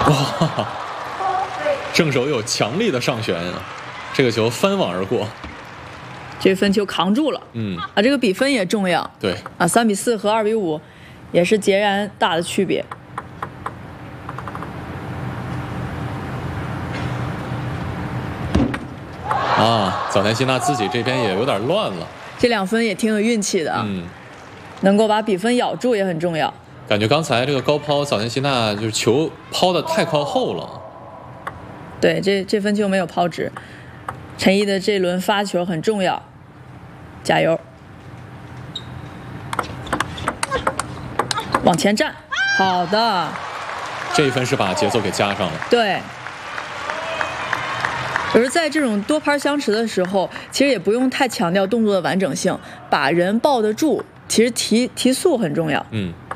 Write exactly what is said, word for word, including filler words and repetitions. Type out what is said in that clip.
哇，正手有强力的上旋，这个球翻网而过。 这分球扛住了， 嗯啊，这个比分也重要。 对啊，三比四和二比五也是截然大的区别。 啊，早田希娜自己这边也有点乱了。 这两分也挺有运气的啊， 嗯， 能够把比分咬住也很重要。 感觉刚才这个高抛，早田希娜就是球抛的太靠后了。 对，这这分球没有抛直。陈毅的这轮发球很重要，加油！往前站，好的。 这一分是把节奏给加上了。 对。而在这种多拍相持的时候，其实也不用太强调动作的完整性，把人抱得住，其实提提速很重要。 嗯。